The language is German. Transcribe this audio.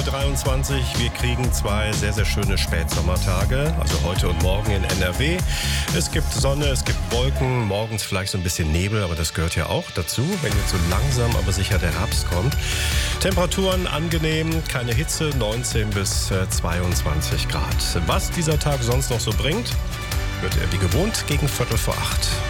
23 Uhr. Wir kriegen 2 sehr, sehr schöne Spätsommertage, also heute und morgen in NRW. Es gibt Sonne, es gibt Wolken, morgens vielleicht so ein bisschen Nebel, aber das gehört ja auch dazu, wenn jetzt so langsam, aber sicher der Herbst kommt. Temperaturen angenehm, keine Hitze, 19 bis 22 Grad. Was dieser Tag sonst noch so bringt, hört ihr wie gewohnt gegen 7:45.